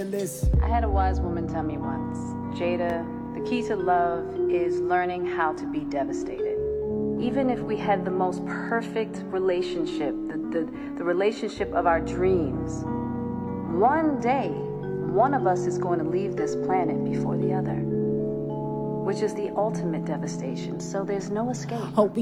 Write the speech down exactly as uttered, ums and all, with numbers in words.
I had a wise woman tell me once, Jada, the key to love is learning how to be devastated. Even if we had the most perfect relationship, the, the, the relationship of our dreams, one day, one of us is going to leave this planet before the other, which is the ultimate devastation. So there's no escape. Hope we